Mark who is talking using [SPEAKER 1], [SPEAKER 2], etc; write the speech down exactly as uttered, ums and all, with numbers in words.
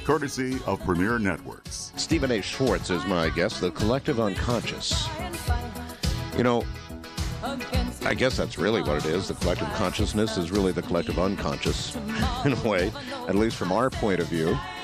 [SPEAKER 1] courtesy of Premier Networks.
[SPEAKER 2] Stephen A. Schwartz is my guest, the collective unconscious. You know, I guess that's really what it is. The collective consciousness is really the collective unconscious, in a way, at least from our point of view.